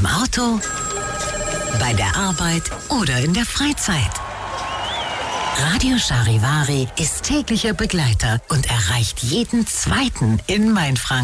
Im Auto, bei der Arbeit oder in der Freizeit. Radio Charivari ist täglicher Begleiter und erreicht jeden Zweiten in Mainfranken.